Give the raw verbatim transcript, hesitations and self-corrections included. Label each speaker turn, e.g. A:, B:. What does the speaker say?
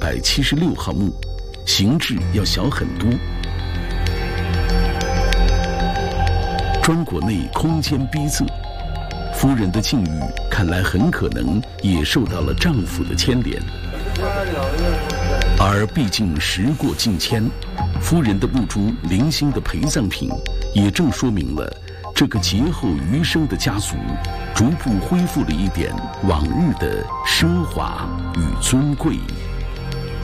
A: 百七十六号墓，形制要小很多。庄椁内空间逼仄，夫人的境遇看来很可能也受到了丈夫的牵连。而毕竟时过境迁，夫人的墓中零星的陪葬品，也正说明了这个劫后余生的家族逐步恢复了一点往日的奢华与尊贵。